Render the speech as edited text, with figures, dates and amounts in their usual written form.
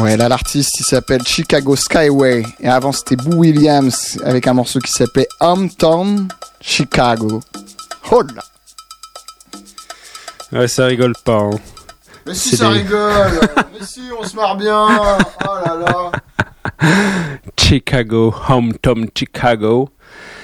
Ouais, là, l'artiste, il s'appelle Chicago Skyway. Et avant, c'était Boo Williams avec un morceau qui s'appelait Hometown Chicago. Oh là! Ouais, ça rigole pas. Hein. Mais si, ça rigole! Mais si, on se marre bien! Oh là là! Chicago, Hometown Chicago.